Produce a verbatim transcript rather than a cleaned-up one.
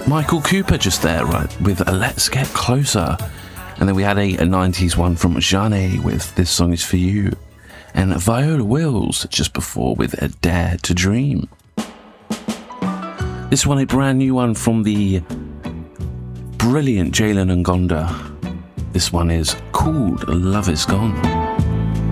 Michael Cooper just there, right, with a Let's Get Closer. And then we had a, a nineties one from Jeanne with This Song Is For You. And Viola Wills just before with A Dare to Dream. This one, a brand new one from the brilliant Jalen Ngonda. This one is called Love Is Gone.